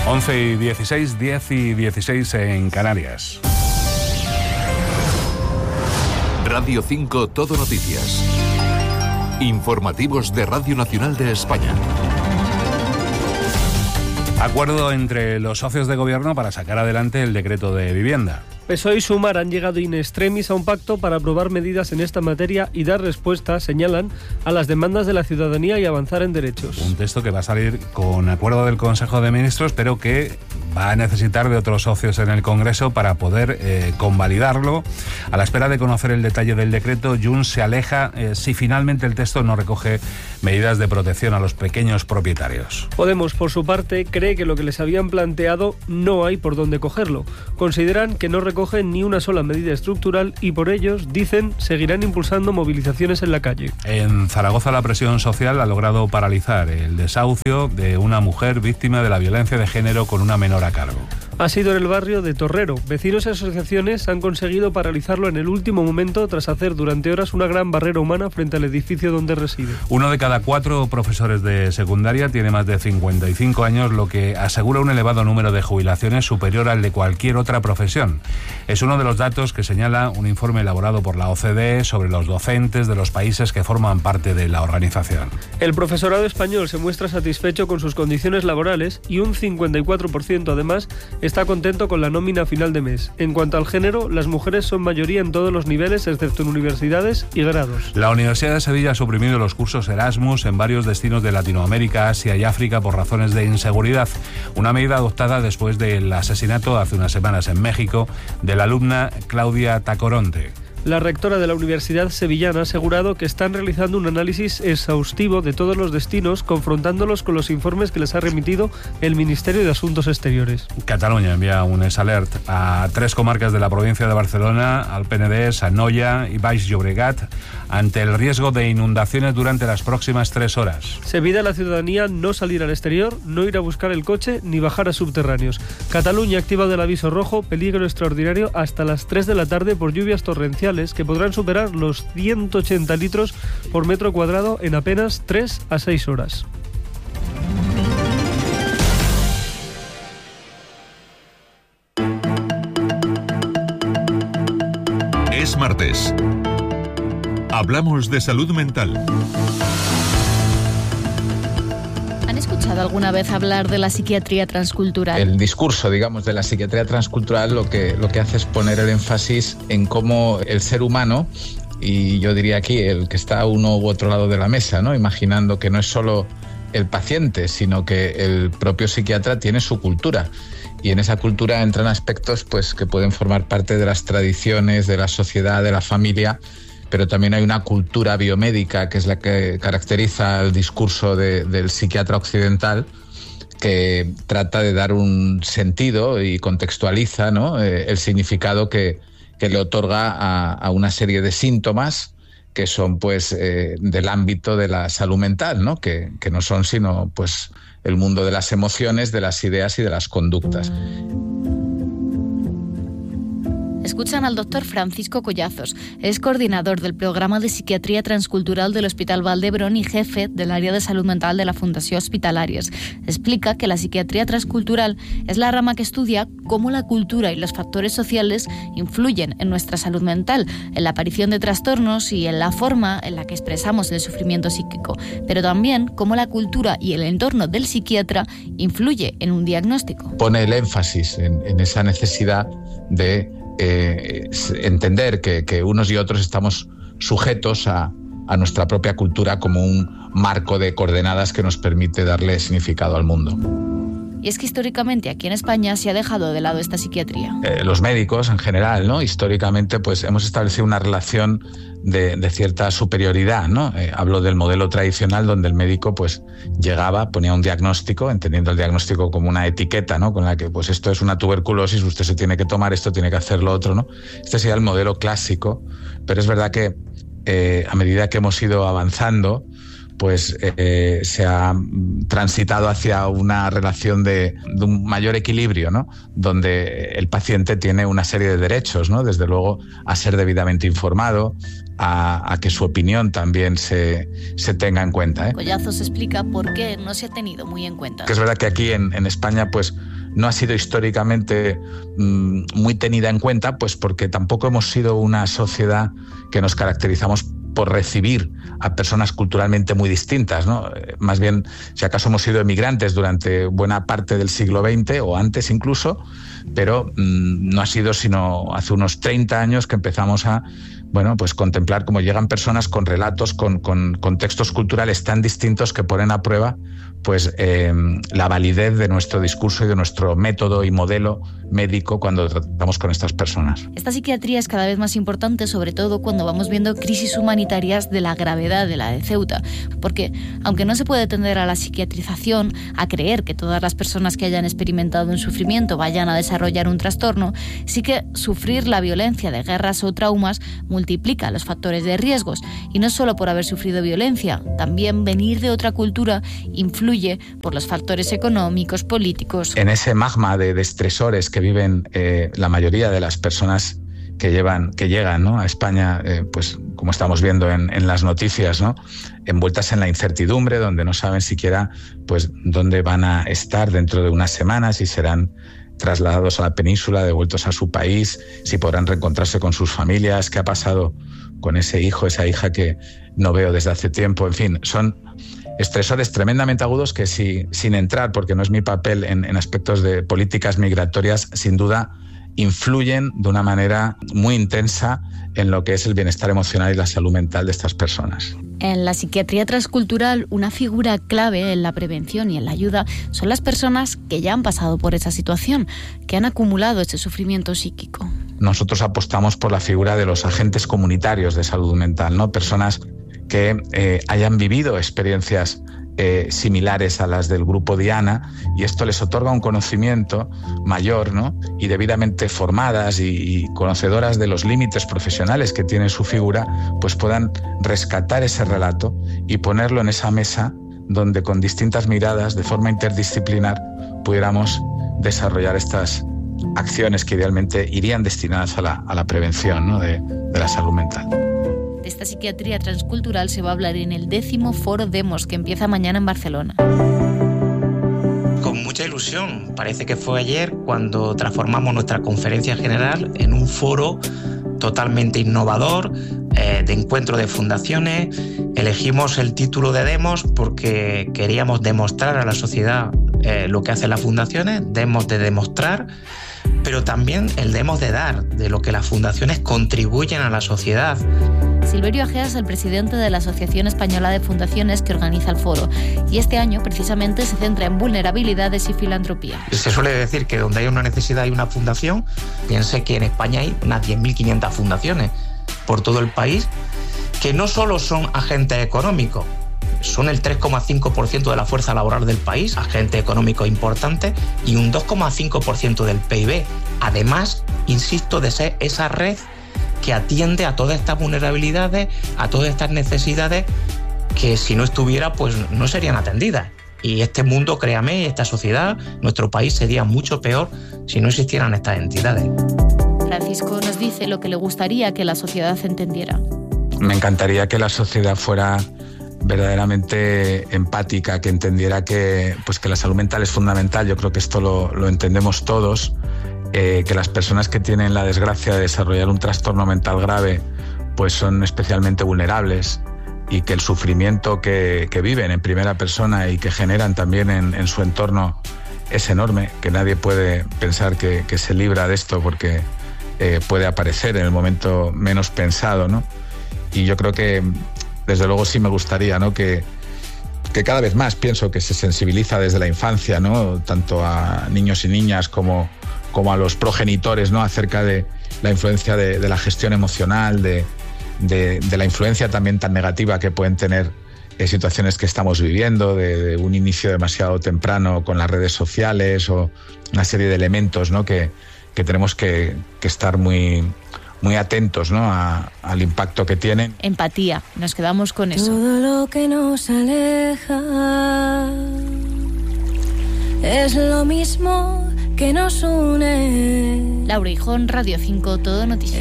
11:16, 10:16 en Canarias. Radio 5 Todo Noticias. Informativos de Radio Nacional de España. Acuerdo entre los socios de gobierno para sacar adelante el decreto de vivienda. PSOE y Sumar han llegado in extremis a un pacto para aprobar medidas en esta materia y dar respuesta, señalan, a las demandas de la ciudadanía y avanzar en derechos. Un texto que va a salir con acuerdo del Consejo de Ministros, pero que va a necesitar de otros socios en el Congreso para poder convalidarlo. A la espera de conocer el detalle del decreto, Junts se aleja si finalmente el texto no recoge medidas de protección a los pequeños propietarios. Podemos, por su parte, cree que lo que les habían planteado no hay por dónde cogerlo. Consideran que no recogen ni una sola medida estructural y por ellos, dicen, seguirán impulsando movilizaciones en la calle. En Zaragoza, la presión social ha logrado paralizar el desahucio de una mujer víctima de la violencia de género con una menor a cargo. Ha sido en el barrio de Torrero. Vecinos y asociaciones han conseguido paralizarlo en el último momento tras hacer durante horas una gran barrera humana frente al edificio donde reside. 1 de cada 4 profesores de secundaria tiene más de 55 años, lo que asegura un elevado número de jubilaciones superior al de cualquier otra profesión. Es uno de los datos que señala un informe elaborado por la OCDE sobre los docentes de los países que forman parte de la organización. El profesorado español se muestra satisfecho con sus condiciones laborales y un 54% además está contento con la nómina final de mes. En cuanto al género, las mujeres son mayoría en todos los niveles, excepto en universidades y grados. La Universidad de Sevilla ha suprimido los cursos Erasmus en varios destinos de Latinoamérica, Asia y África por razones de inseguridad. Una medida adoptada después del asesinato hace unas semanas en México de la alumna Claudia Tacoronte. La rectora de la Universidad Sevillana ha asegurado que están realizando un análisis exhaustivo de todos los destinos, confrontándolos con los informes que les ha remitido el Ministerio de Asuntos Exteriores. Cataluña envía un alert a 3 comarcas de la provincia de Barcelona, al Penedès, a Noia y Baix Llobregat, ante el riesgo de inundaciones durante las próximas 3 horas. Se pide a la ciudadanía no salir al exterior, no ir a buscar el coche ni bajar a subterráneos. Cataluña ha activado el aviso rojo, peligro extraordinario, hasta las 3 de la tarde por lluvias torrenciales que podrán superar los 180 litros por metro cuadrado en apenas 3 a 6 horas. Es martes. Hablamos de salud mental. ¿Han escuchado alguna vez hablar de la psiquiatría transcultural? El discurso, digamos, de la psiquiatría transcultural lo que hace es poner el énfasis en cómo el ser humano, y yo diría aquí el que está a uno u otro lado de la mesa, ¿no? Imaginando que no es solo el paciente, sino que el propio psiquiatra tiene su cultura. Y en esa cultura entran aspectos pues, que pueden formar parte de las tradiciones, de la sociedad, de la familia, pero también hay una cultura biomédica que es la que caracteriza el discurso del psiquiatra occidental, que trata de dar un sentido y contextualiza, ¿no?, el significado que le otorga a una serie de síntomas que son pues del ámbito de la salud mental, ¿no?, que no son sino pues el mundo de las emociones, de las ideas y de las conductas. Escuchan al doctor Francisco Collazos. Es coordinador del programa de psiquiatría transcultural del Hospital Vall d'Hebron y jefe del área de salud mental de la Fundació Hospitalàries. Explica que la psiquiatría transcultural es la rama que estudia cómo la cultura y los factores sociales influyen en nuestra salud mental, en la aparición de trastornos y en la forma en la que expresamos el sufrimiento psíquico, pero también cómo la cultura y el entorno del psiquiatra influye en un diagnóstico. Pone el énfasis en esa necesidad de entender que unos y otros estamos sujetos a nuestra propia cultura como un marco de coordenadas que nos permite darle significado al mundo. Y es que históricamente aquí en España se ha dejado de lado esta psiquiatría. Los médicos en general, ¿no?, históricamente pues hemos establecido una relación de cierta superioridad, ¿no? Hablo del modelo tradicional donde el médico pues llegaba, ponía un diagnóstico, entendiendo el diagnóstico como una etiqueta, ¿no?, con la que pues esto es una tuberculosis, usted se tiene que tomar esto, tiene que hacer lo otro, ¿no? Este sería el modelo clásico, pero es verdad que a medida que hemos ido avanzando, pues se ha transitado hacia una relación de un mayor equilibrio, ¿no?, donde el paciente tiene una serie de derechos, ¿no?, desde luego a ser debidamente informado, a que su opinión también se tenga en cuenta. Collazos explica por qué no se ha tenido muy en cuenta. Que es verdad que aquí en España pues no ha sido históricamente muy tenida en cuenta, pues porque tampoco hemos sido una sociedad que nos caracterizamos por recibir a personas culturalmente muy distintas, ¿no? Más bien, si acaso hemos sido emigrantes durante buena parte del siglo XX o antes incluso, pero no ha sido sino hace unos 30 años que empezamos a pues contemplar cómo llegan personas con relatos, con contextos culturales tan distintos que ponen a prueba pues la validez de nuestro discurso y de nuestro método y modelo médico cuando tratamos con estas personas. Esta psiquiatría es cada vez más importante, sobre todo cuando vamos viendo crisis humanitarias de la gravedad de la de Ceuta, porque aunque no se puede tender a la psiquiatrización, a creer que todas las personas que hayan experimentado un sufrimiento vayan a desarrollar un trastorno, sí que sufrir la violencia de guerras o traumas multiplica los factores de riesgos, y no solo por haber sufrido violencia, también venir de otra cultura influye por los factores económicos, políticos. En ese magma de estresores que viven la mayoría de las personas que llegan, ¿no?, a España, pues como estamos viendo en las noticias, ¿no?, envueltas en la incertidumbre, donde no saben siquiera pues dónde van a estar dentro de unas semanas, si serán trasladados a la península, devueltos a su país, si podrán reencontrarse con sus familias, qué ha pasado con ese hijo, esa hija que no veo desde hace tiempo. En fin, son estresores tremendamente agudos que sin entrar, porque no es mi papel en aspectos de políticas migratorias, sin duda influyen de una manera muy intensa en lo que es el bienestar emocional y la salud mental de estas personas. En la psiquiatría transcultural, una figura clave en la prevención y en la ayuda son las personas que ya han pasado por esa situación, que han acumulado ese sufrimiento psíquico. Nosotros apostamos por la figura de los agentes comunitarios de salud mental, ¿no? Personas que hayan vivido experiencias similares a las del grupo Diana, y esto les otorga un conocimiento mayor, ¿no?, y debidamente formadas y conocedoras de los límites profesionales que tiene su figura, pues puedan rescatar ese relato y ponerlo en esa mesa donde con distintas miradas, de forma interdisciplinar, pudiéramos desarrollar estas acciones que idealmente irían destinadas a la prevención, ¿no?, de la salud mental. De esta psiquiatría transcultural se va a hablar en el 10º Foro Demos, que empieza mañana en Barcelona. Con mucha ilusión. Parece que fue ayer cuando transformamos nuestra conferencia general en un foro totalmente innovador, de encuentro de fundaciones. Elegimos el título de Demos porque queríamos demostrar a la sociedad lo que hacen las fundaciones, demos de demostrar, pero también el demos de dar, de lo que las fundaciones contribuyen a la sociedad. Silverio Agea es el presidente de la Asociación Española de Fundaciones que organiza el foro, y este año precisamente se centra en vulnerabilidades y filantropía. Se suele decir que donde hay una necesidad hay una fundación. Piense que en España hay unas 10.500 fundaciones por todo el país, que no solo son agentes económicos, son el 3,5% de la fuerza laboral del país, agentes económicos importantes, y un 2,5% del PIB. Además, insisto, de ser esa red que atiende a todas estas vulnerabilidades, a todas estas necesidades que si no estuviera, pues no serían atendidas. Y este mundo, créame, esta sociedad, nuestro país sería mucho peor si no existieran estas entidades. Francisco nos dice lo que le gustaría que la sociedad entendiera. Me encantaría que la sociedad fuera verdaderamente empática, que entendiera que la salud mental es fundamental. Yo creo que esto lo entendemos todos. Que las personas que tienen la desgracia de desarrollar un trastorno mental grave pues son especialmente vulnerables, y que el sufrimiento que viven en primera persona y que generan también en su entorno es enorme, que nadie puede pensar que se libra de esto porque puede aparecer en el momento menos pensado, ¿no? Y yo creo que desde luego sí me gustaría, ¿no?, que cada vez más pienso que se sensibiliza desde la infancia, ¿no?, tanto a niños y niñas como a los progenitores, ¿no?, acerca de la influencia de la gestión emocional, de la influencia también tan negativa que pueden tener situaciones que estamos viviendo, de un inicio demasiado temprano con las redes sociales, o una serie de elementos, ¿no?, que tenemos que estar muy atentos, ¿no?, al impacto que tienen. Empatía, nos quedamos con eso. Todo lo que nos aleja es lo mismo que nos une. Laura Hijón, Radio 5, Todo Noticias.